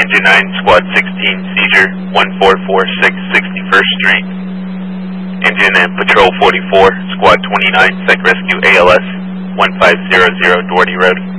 Engine 9, Squad 16, seizure 1446 61st Street. Engine and Patrol 44, Squad 29, Psych Rescue ALS 1500 Doherty Road.